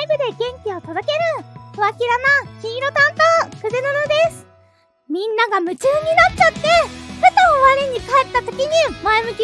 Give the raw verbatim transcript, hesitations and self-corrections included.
イブで元気を届けるふわきらな黄色担当くぜなのです。みんなが夢中になっちゃってふと我に返った時に前向き